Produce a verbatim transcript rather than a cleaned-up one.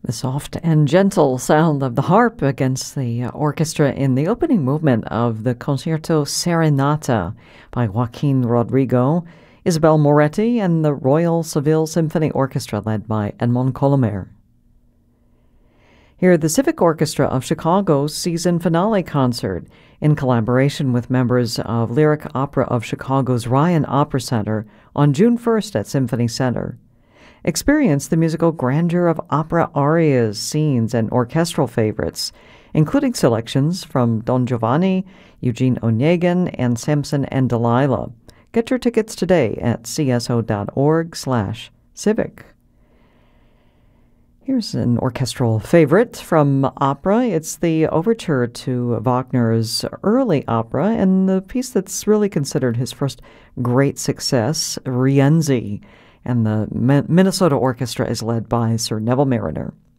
The soft and gentle sound of the harp against the orchestra in the opening movement of the Concerto Serenata by Joaquin Rodrigo, Isabel Moretti, and the Royal Seville Symphony Orchestra led by Edmond Colomer. Hear the Civic Orchestra of Chicago's season finale concert in collaboration with members of Lyric Opera of Chicago's Ryan Opera Center on June first at Symphony Center. Experience the musical grandeur of opera arias, scenes, and orchestral favorites, including selections from Don Giovanni, Eugene Onegin, and Samson and Delilah. Get your tickets today at cso.org slash civic. Here's an orchestral favorite from opera. It's the overture to Wagner's early opera and the piece that's really considered his first great success, Rienzi. And the Minnesota Orchestra is led by Sir Neville Marriner.